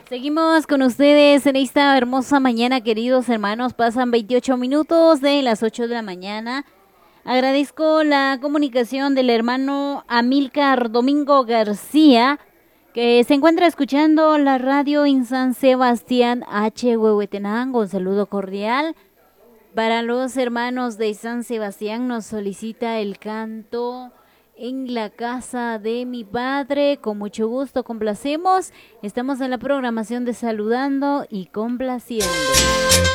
Seguimos con ustedes en esta hermosa mañana, queridos hermanos. Pasan 28 minutos de las 8 de la mañana. Agradezco la comunicación del hermano Amílcar Domingo García, que se encuentra escuchando la radio en San Sebastián H. Huehuetenango. Un saludo cordial. Para los hermanos de San Sebastián nos solicita el canto En la casa de mi padre. Con mucho gusto complacemos. Estamos en la programación de Saludando y Complaciendo.